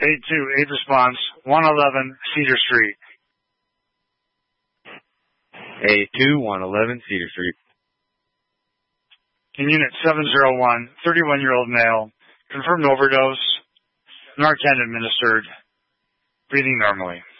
828 response, 111 Cedar Street. 82111 Cedar Street. In Unit 701, 31-year-old male, confirmed overdose, Narcan administered, breathing normally.